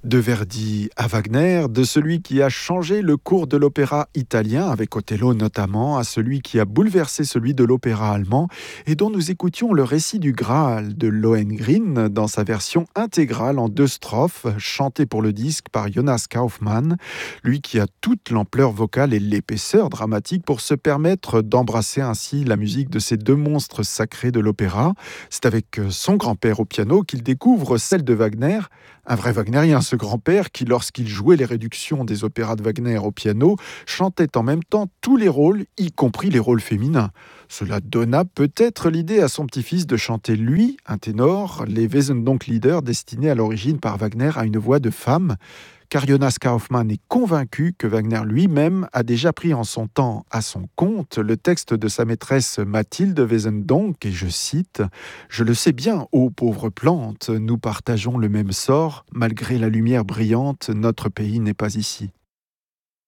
De Verdi à Wagner, de celui qui a changé le cours de l'opéra italien, avec Othello notamment, à celui qui a bouleversé celui de l'opéra allemand, et dont nous écoutions le récit du Graal de Lohengrin dans sa version intégrale en 2 strophes, chantée pour le disque par Jonas Kaufmann, lui qui a toute l'ampleur vocale et l'épaisseur dramatique pour se permettre d'embrasser ainsi la musique de ces 2 monstres sacrés de l'opéra. C'est avec son grand-père au piano qu'il découvre celle de Wagner, un vrai wagnérien, ce grand-père qui, lorsqu'il jouait les réductions des opéras de Wagner au piano, chantait en même temps tous les rôles, y compris les rôles féminins. Cela donna peut-être l'idée à son petit-fils de chanter, lui, un ténor, les Wesendonck-Lieder destinés à l'origine par Wagner à une voix de femme, car Jonas Kaufmann est convaincu que Wagner lui-même a déjà pris en son temps à son compte le texte de sa maîtresse Mathilde Wesendonck, et je cite « Je le sais bien, ô pauvre plante, nous partageons le même sort, malgré la lumière brillante, notre pays n'est pas ici. »